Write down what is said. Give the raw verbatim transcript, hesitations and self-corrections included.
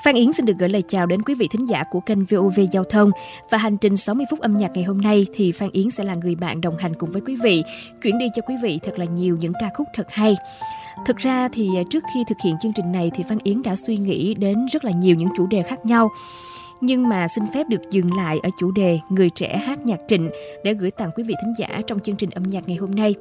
Phan Yến xin được gửi lời chào đến quý vị thính giả của kênh vê o vê Giao thông. Và hành trình sáu mươi phút âm nhạc ngày hôm nay thì Phan Yến sẽ là người bạn đồng hành cùng với quý vị, chuyển đi cho quý vị thật là nhiều những ca khúc thật hay. Thực ra thì trước khi thực hiện chương trình này thì Phan Yến đã suy nghĩ đến rất là nhiều những chủ đề khác nhau. Nhưng mà xin phép được dừng lại ở chủ đề Người trẻ hát nhạc Trịnh để gửi tặng quý vị thính giả trong chương trình âm nhạc ngày hôm nay.